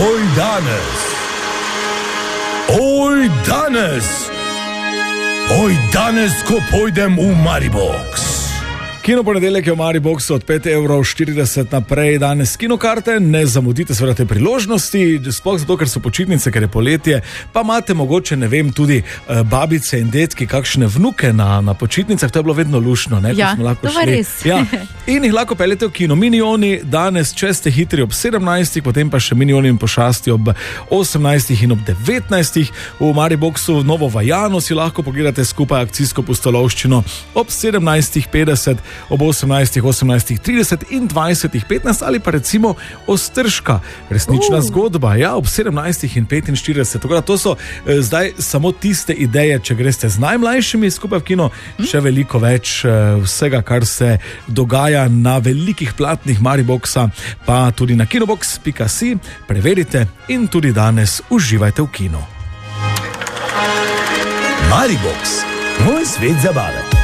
Oj danes, ko pojdem v Maribox. Kino ponedeljek je v Mariboxu od 5,40 € naprej, danes kinokarte, ne zamudite seveda te priložnosti, sploh zato, ker so počitnice, ker je poletje, pa imate mogoče, ne vem, tudi babice in detki, kakšne vnuke na počitnicah, to je bilo vedno lušno, ne? Ja, to je res. Ja. In jih lahko peljete v kino. Minioni danes, če ste hitri, ob 17, potem pa še Minioni in pošasti ob 18 in ob 19. V Mariboxu Novo Vajano si lahko pogledate skupaj akcijsko pustolovščino ob 17:50, ob 18, 18:30 in 20:15 ali pa recimo Ostržka, resnična zgodba, ja, ob 17:45. Tako da to so zdaj samo tiste ideje, če greste z najmlajšimi skupaj v kino, še veliko več vsega, kar se dogaja na velikih platnih Mariboxa, pa tudi na kinobox.si, preverite in tudi danes uživajte v kino. Maribox, moj svet zabave.